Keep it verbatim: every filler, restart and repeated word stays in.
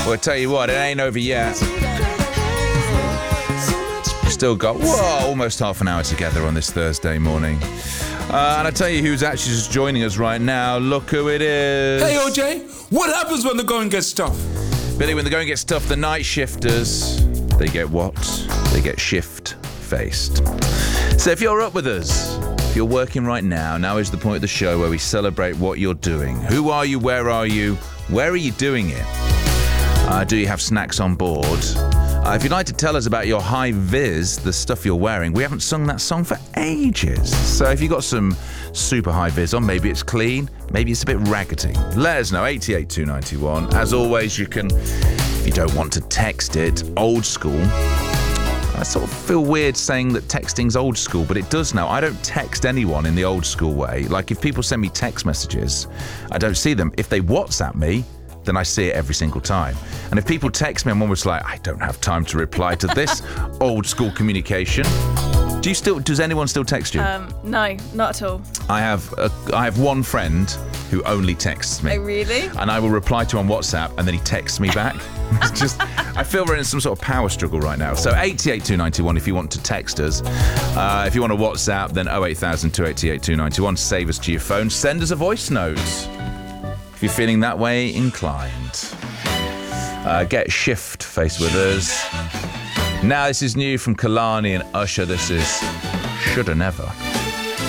Well, I tell you what, it ain't over yet. Still got, whoa, almost half an hour together on this Thursday morning. Uh, and I tell you who's actually just joining us right now. Look who it is. Hey, O J, what happens when the going gets tough? Billy, when the going gets tough, the night shifters, they get what? They get shift-faced. So if you're up with us, if you're working right now, now is the point of the show where we celebrate what you're doing. Who are you? Where are you? Where are you doing it? Uh, do you have snacks on board? Uh, if you'd like to tell us about your high vis, the stuff you're wearing, we haven't sung that song for ages. So if you've got some super high vis on, maybe it's clean, maybe it's a bit raggedy, let us know, eight eight two nine one. As always, you can, if you don't want to text it, old school. I sort of feel weird saying that texting's old school, but it does now. I don't text anyone in the old school way. Like if people send me text messages, I don't see them. If they WhatsApp me, then I see it every single time. And if people text me, I'm almost like, I don't have time to reply to this old school communication. Do you still? Does anyone still text you? Um, no, not at all. I have a, I have one friend who only texts me. Oh, really? And I will reply to on WhatsApp, and then he texts me back. It's just, I feel we're in some sort of power struggle right now. So eight eight two nine one if you want to text us. Uh, if you want to WhatsApp, then oh eight thousand two eight eight two nine one. Save us to your phone. Send us a voice note if you're feeling that way inclined. Uh, get shift-faced with us. Now this is new from Kalani and Usher. This is Shoulda Never.